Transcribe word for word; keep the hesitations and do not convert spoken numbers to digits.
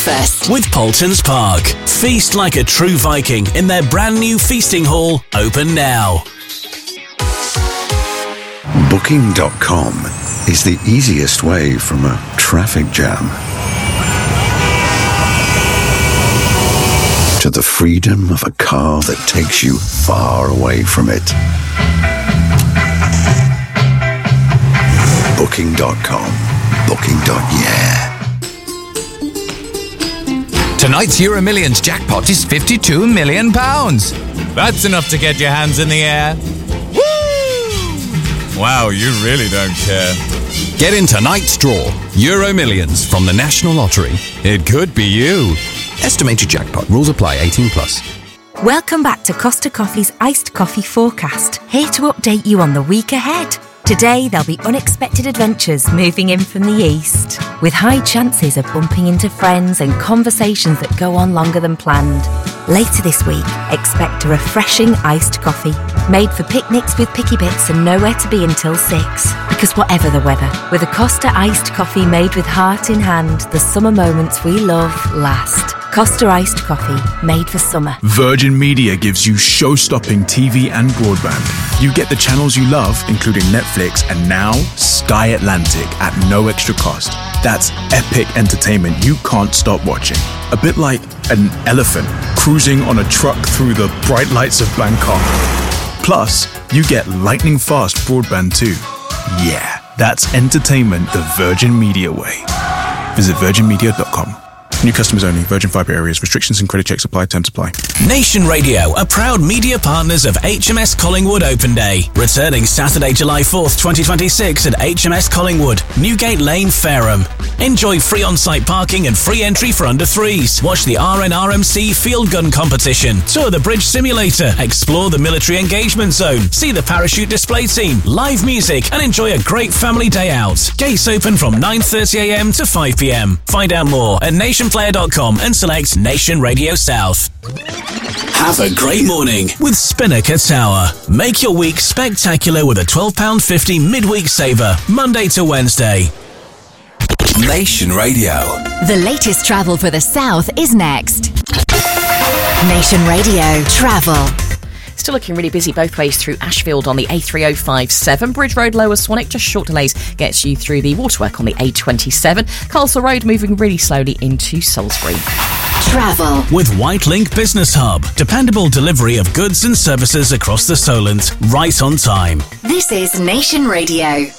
breakfast. With Paultons Park. Feast like a true Viking in their brand new feasting hall, open now. Booking dot com is the easiest way from a traffic jam to the freedom of a car that takes you far away from it. Booking dot com. Booking. Yeah. Tonight's Euro Millions jackpot is fifty-two million pounds. That's enough to get your hands in the air. Woo! Wow, you really don't care. Get in tonight's draw. Euro Millions from the National Lottery. It could be you. Estimated jackpot. Rules apply. eighteen plus. Welcome back to Costa Coffee's Iced Coffee Forecast. Here to update you on the week ahead. Today, there'll be unexpected adventures moving in from the east, with high chances of bumping into friends and conversations that go on longer than planned. Later this week, expect a refreshing iced coffee, made for picnics with picky bits and nowhere to be until six. Because whatever the weather, with a Costa iced coffee made with heart in hand, the summer moments we love last. Costa iced coffee, made for summer. Virgin Media gives you show-stopping T V and broadband. You get the channels you love, including Netflix and now Sky Atlantic at no extra cost. That's epic entertainment you can't stop watching. A bit like an elephant cruising on a truck through the bright lights of Bangkok. Plus, you get lightning-fast broadband too. Yeah, that's entertainment the Virgin Media way. Visit virgin media dot com. New customers only. Virgin Fibre areas. Restrictions and credit checks apply. Terms apply. Nation Radio are proud media partners of H M S Collingwood Open Day. Returning Saturday, July fourth, twenty twenty-six at H M S Collingwood, Newgate Lane, Fareham. Enjoy free on-site parking and free entry for under threes. Watch the R N R M C Field Gun Competition. Tour the Bridge Simulator. Explore the Military Engagement Zone. See the Parachute Display Team. Live music and enjoy a great family day out. Gates open from nine thirty a m to five p m. Find out more at nation player dot com and select Nation Radio South. Have a great morning with Spinnaker Tower. Make your week spectacular with a twelve pounds fifty midweek saver, Monday to Wednesday. Nation Radio. The latest travel for the South is next. Nation Radio Travel. Still looking really busy both ways through Ashfield on the A three oh five seven. Bridge Road, Lower Swanwick, just short delays gets you through the waterwork on the A twenty-seven. Castle Road moving really slowly into Salisbury. Travel. With Whitelink Business Hub. Dependable delivery of goods and services across the Solent. Right on time. This is Nation Radio.